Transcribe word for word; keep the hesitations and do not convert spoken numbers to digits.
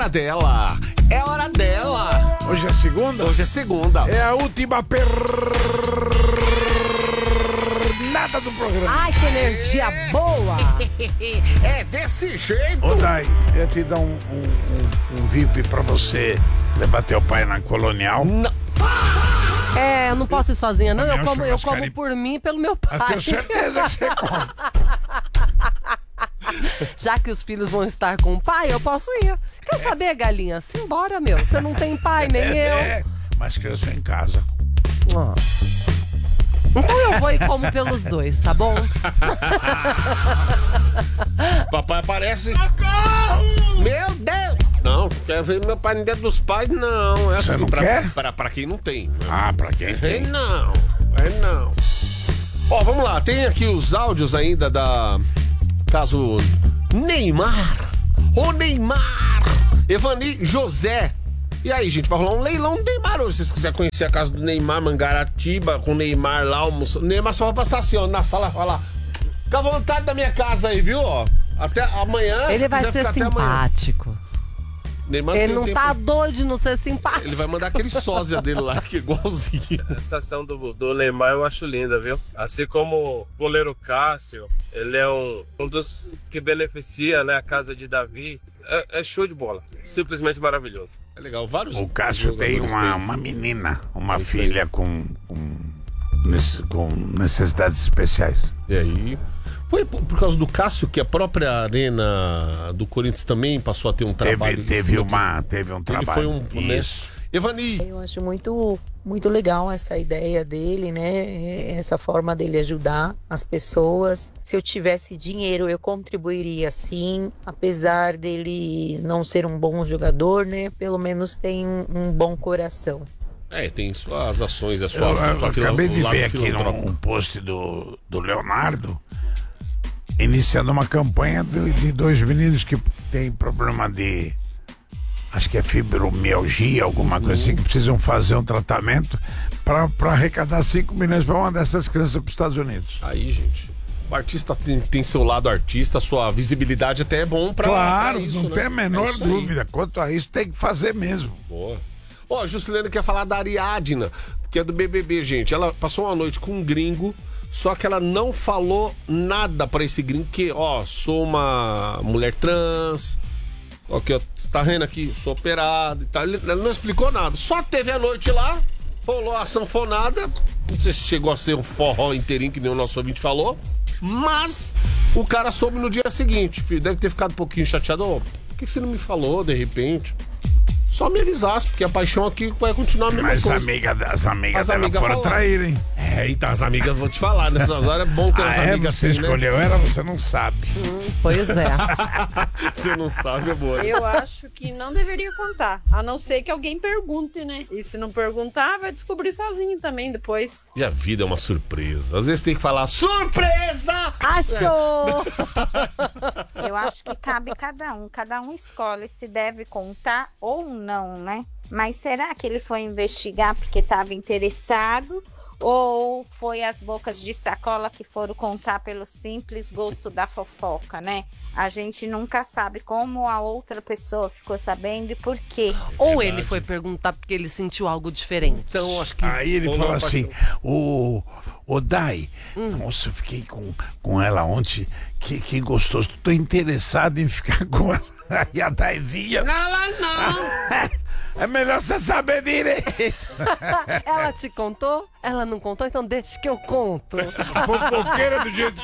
hora dela. É hora dela. Hoje é segunda? Hoje é segunda. É a última pernada do programa. Ai, que energia boa. É desse jeito. Ô, Dai, eu te dar um, um, um, um V I P pra você levar teu pai na Colonial. Não. É, eu não posso ir sozinha, não. Eu Não, como, eu como churrascaria. por mim e pelo meu Eu pai. tenho certeza que você come. Já que os filhos vão estar com o pai, eu posso ir. Quer saber, galinha? Simbora, meu. Você não tem pai, nem eu. É, mas criança em casa. Ó. Então eu vou e como pelos dois, tá bom? Papai aparece. Meu Deus. Não, quero ver meu pai dentro dos pais, não. É Você assim, não pra, quer? Pra, pra quem não tem. Ah, pra quem É tem. não, é não. Ó, vamos lá, tem aqui os áudios ainda da caso Neymar. Ô Neymar! Evani José. E aí, gente, vai rolar um leilão do Neymar hoje. Se vocês quiserem conhecer a casa do Neymar, Mangaratiba, com o Neymar lá, almoçando. O Neymar só vai passar assim, ó, na sala, vai lá. Fica à vontade da minha casa aí, viu, ó. Até amanhã, Ele se vai quiser ser ficar até amanhã. simpático. Neymar Ele tem não tempo. tá doido de não ser simpático. Ele vai mandar aquele sósia dele lá, que é igualzinho. Essa ação do, do Neymar eu acho linda, viu? Assim como o goleiro Cássio, ele é um, um dos que beneficia, né, a casa de Davi. É, é show de bola. Simplesmente maravilhoso. É legal, vários O Cássio tem jogadores uma, têm. uma menina, uma É isso filha aí. com, com, nesse- com necessidades especiais. E aí? Foi por, por causa do Cássio que a própria arena do Corinthians também passou a ter um trabalho. Teve, em teve, cima uma, teve um disso. trabalho. Ele foi um. Né? Isso. Evani, Eu acho muito, muito legal essa ideia dele, né? Essa forma dele ajudar as pessoas. Se eu tivesse dinheiro, eu contribuiria sim. Apesar dele não ser um bom jogador, né? Pelo menos tem um, um bom coração. é, tem suas ações, a sua, Eu, eu sua fila- acabei de lado ver aqui filantrópico. num post do, do Leonardo, iniciando uma campanha de, de dois meninos que têm problema de, acho que é fibromialgia, alguma coisa assim, que precisam fazer um tratamento para arrecadar cinco milhões para uma dessas crianças para os Estados Unidos. Aí, gente. O artista tem, tem seu lado artista, sua visibilidade até é bom pra. Claro, pra isso, não né? tem a menor É isso aí. dúvida. Quanto a isso, tem que fazer mesmo. Boa. Ó, a Juscelino quer falar da Ariadna, que é do B B B, gente. Ela passou uma noite com um gringo, só que ela não falou nada pra esse gringo, que, ó, sou uma mulher trans, ó, que, ó, tá vendo aqui, sou operado e tal. Ele- Ela não explicou nada, só teve a noite lá, rolou a sanfonada, não sei se chegou a ser um forró inteirinho, que nem o nosso ouvinte falou, mas o cara soube no dia seguinte, filho, deve ter ficado um pouquinho chateado. Ó, por que que você não me falou, de repente? Só me avisasse, porque a paixão aqui vai continuar a mesma Mas coisa. amiga, as amigas As dela amigas foram falaram. trair, hein? É, então as amigas vão te falar, nessas horas é bom ter umas Ah, é? amigas Você assim, escolheu ela, você não sabe. Pois é. né? Você não sabe, é boa. Eu acho que não deveria contar, a não ser que alguém pergunte, né? E se não perguntar, vai descobrir sozinho também depois. E a vida é uma surpresa. Às vezes tem que falar, surpresa! Achou! Eu acho que cabe cada um, cada um escolhe se deve contar ou não, né? Mas será que ele foi investigar porque estava interessado? Ou foi as bocas de sacola que foram contar pelo simples gosto da fofoca, né? A gente nunca sabe como a outra pessoa ficou sabendo e por quê. Ou ele foi perguntar porque ele sentiu algo diferente. Então, acho que. Aí ele rolou falou uma assim, paixão. o, o Dai, nossa, eu fiquei com, com ela ontem, que, que gostoso, tô interessado em ficar com ela. E a Daizinha, Não, lá não! é melhor você saber direito. Ela te contou? Ela não contou? Então deixa que eu conto. Fofoqueira do jeito